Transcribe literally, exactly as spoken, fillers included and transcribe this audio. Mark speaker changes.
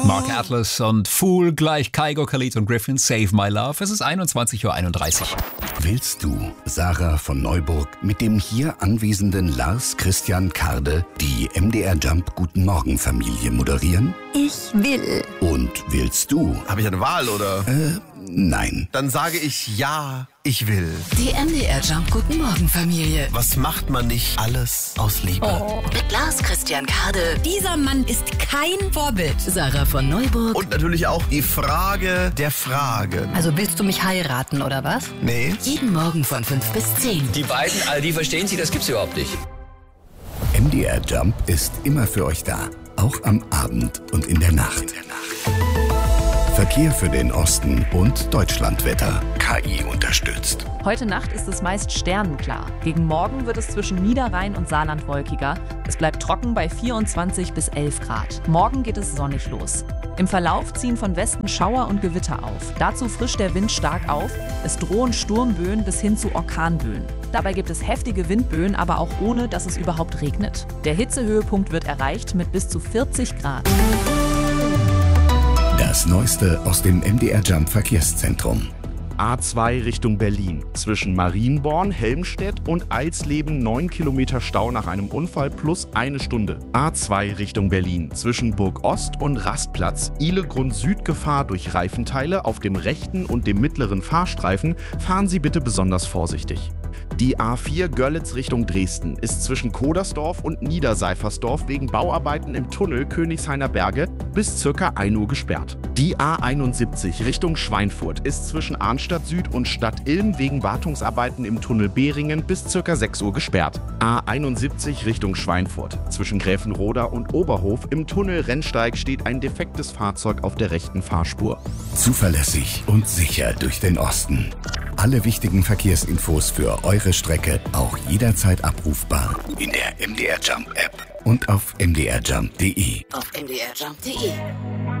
Speaker 1: Mark Atlas und Fool gleich Kygo, Khalid und Griffin, Save My Love. Es ist einundzwanzig Uhr einunddreißig.
Speaker 2: Willst du, Sarah von Neuburg, mit dem hier anwesenden Lars Christian Karde die M D R Jump Guten Morgen Familie moderieren?
Speaker 3: Ich will.
Speaker 2: Und willst du?
Speaker 4: Habe ich eine Wahl, oder?
Speaker 2: Äh, nein.
Speaker 4: Dann sage ich ja, ich will.
Speaker 5: Die M D R Jump Guten Morgen Familie.
Speaker 4: Was macht man nicht alles aus Liebe?
Speaker 5: Oh. Mit Lars Christian Karde.
Speaker 3: Dieser Mann ist kein Vorbild.
Speaker 5: Sarah von Neuburg.
Speaker 4: Und natürlich auch die Frage der Fragen.
Speaker 3: Also willst du mich heiraten, oder was?
Speaker 4: Nee.
Speaker 5: Jeden Morgen von fünf bis zehn.
Speaker 6: Die beiden, all die verstehen Sie, das gibt's überhaupt nicht.
Speaker 2: M D R Jump ist immer für euch da. Auch am Abend und in der Nacht. In der Nacht. Verkehr für den Osten und Deutschlandwetter. K I unterstützt.
Speaker 7: Heute Nacht ist es meist sternenklar. Gegen Morgen wird es zwischen Niederrhein und Saarland wolkiger. Es bleibt trocken bei vierundzwanzig bis elf Grad. Morgen geht es sonnig los. Im Verlauf ziehen von Westen Schauer und Gewitter auf. Dazu frischt der Wind stark auf. Es drohen Sturmböen bis hin zu Orkanböen. Dabei gibt es heftige Windböen, aber auch ohne, dass es überhaupt regnet. Der Hitzehöhepunkt wird erreicht mit bis zu vierzig Grad.
Speaker 2: Das Neueste aus dem M D R Jump Verkehrszentrum.
Speaker 8: A zwei Richtung Berlin. Zwischen Marienborn, Helmstedt und Eilsleben neun Kilometer Stau nach einem Unfall plus eine Stunde. A zwei Richtung Berlin. Zwischen Burg Ost und Rastplatz. Ihlegrund Südgefahr durch Reifenteile auf dem rechten und dem mittleren Fahrstreifen. Fahren Sie bitte besonders vorsichtig. Die A vier Görlitz Richtung Dresden ist zwischen Kodersdorf und Niederseifersdorf wegen Bauarbeiten im Tunnel Königshainer Berge bis ca. ein Uhr gesperrt. Die A einundsiebzig Richtung Schweinfurt ist zwischen Arnstadt Süd und Stadt Ilm wegen Wartungsarbeiten im Tunnel Behringen bis ca. sechs Uhr gesperrt. A einundsiebzig Richtung Schweinfurt. Zwischen Gräfenroda und Oberhof im Tunnel Rennsteig steht ein defektes Fahrzeug auf der rechten Fahrspur.
Speaker 2: Zuverlässig und sicher durch den Osten. Alle wichtigen Verkehrsinfos für eure Strecke auch jederzeit abrufbar in der M D R Jump App und auf m d r jump punkt d e.
Speaker 5: Auf m d r jump punkt d e.